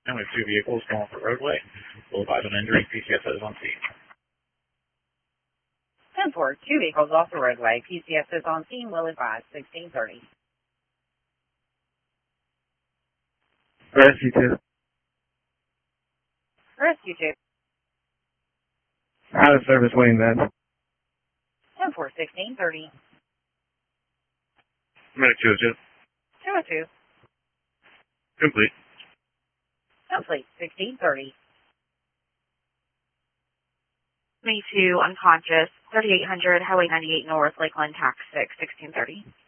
And we have 2 vehicles going off the roadway. We'll advise on injury. PCS is on scene. 10-4, 2 vehicles off the roadway. PCS is on scene. Will advise 1630. Rescue 2. Rescue 2. Out of service waiting then. 10-4, 1630. Medic 202. 202. Complete. Complete. 1630. Me 2, unconscious, 3800 Highway 98 North, Lakeland, Tax 6, 1630.